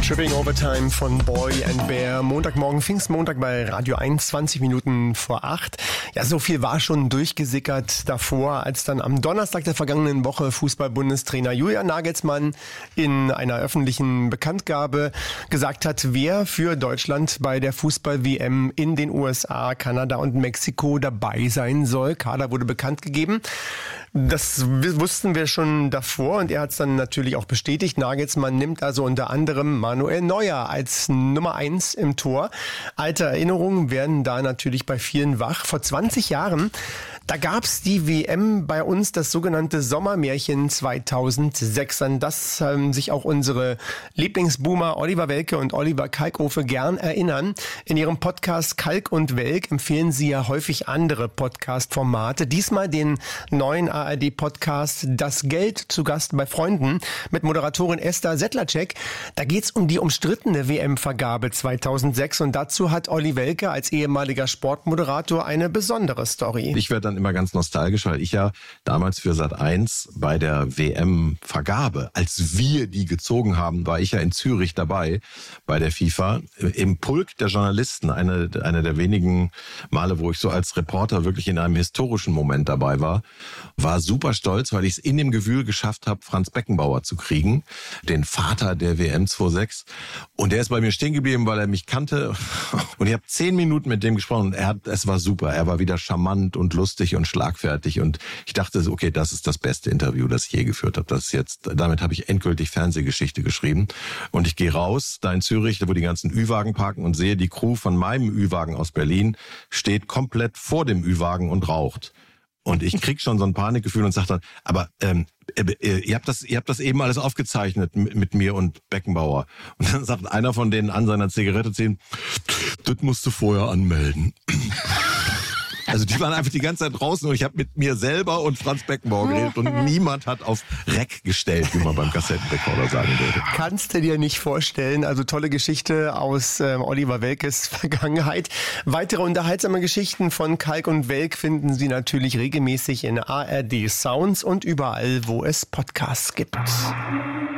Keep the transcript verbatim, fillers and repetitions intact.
Tripping Overtime von Boy and Bear. Montagmorgen, Pfingstmontag bei Radio eins, zwanzig Minuten vor acht. Ja, so viel war schon durchgesickert davor, als dann am Donnerstag der vergangenen Woche Fußball-Bundestrainer Julian Nagelsmann in einer öffentlichen Bekanntgabe gesagt hat, wer für Deutschland bei der Fußball-W M in den U S A, Kanada und Mexiko dabei sein soll. Kader wurde bekannt gegeben. Das wussten wir schon davor und er hat es dann natürlich auch bestätigt. Nagelsmann nimmt also unter anderem Manuel Neuer als Nummer eins im Tor. Alte Erinnerungen werden da natürlich bei vielen wach. Vor zwanzig Jahren, da gab's die W M bei uns, das sogenannte Sommermärchen zweitausendsechs, an das ähm, sich auch unsere Lieblingsboomer Oliver Welke und Oliver Kalkofe gern erinnern. In ihrem Podcast Kalk und Welk empfehlen sie ja häufig andere Podcast-Formate. Diesmal den neuen A R D-Podcast Das Geld zu Gast bei Freunden mit Moderatorin Esther Sedlacek. Da geht's um die umstrittene W M-Vergabe zweitausendsechs und dazu hat Olli Welke als ehemaliger Sportmoderator eine besondere Story. Ich werde dann immer ganz nostalgisch, weil ich ja damals für Sat eins bei der W M-Vergabe, als wir die gezogen haben, war ich ja in Zürich dabei bei der FIFA im Pulk der Journalisten, eine, eine der wenigen Male, wo ich so als Reporter wirklich in einem historischen Moment dabei war. War super stolz, weil ich es in dem Gewühl geschafft habe, Franz Beckenbauer zu kriegen, den Vater der W M zweitausendsechs. Und der ist bei mir stehen geblieben, weil er mich kannte. Und ich habe zehn Minuten mit dem gesprochen und er hat, es war super. Er war wieder charmant und lustig und schlagfertig. Und ich dachte, okay, das ist das beste Interview, das ich je geführt habe. Das ist jetzt, damit habe ich endgültig Fernsehgeschichte geschrieben. Und ich gehe raus, da in Zürich, wo die ganzen Ü-Wagen parken und sehe, die Crew von meinem Ü-Wagen aus Berlin steht komplett vor dem Ü-Wagen und raucht. Und ich krieg schon so ein Panikgefühl und sag dann, aber ähm, ihr habt das, ihr habt das eben alles aufgezeichnet mit, mit mir und Beckenbauer. Und dann sagt einer von denen an seiner Zigarette ziehen, das musst du vorher anmelden. Also die waren einfach die ganze Zeit draußen und ich habe mit mir selber und Franz Beckenbauer geredet und niemand hat auf Rec gestellt, wie man beim Kassettenrekorder sagen würde. Kannst du dir nicht vorstellen. Also tolle Geschichte aus äh, Oliver Welkes Vergangenheit. Weitere unterhaltsame Geschichten von Kalk und Welk finden Sie natürlich regelmäßig in A R D Sounds und überall, wo es Podcasts gibt.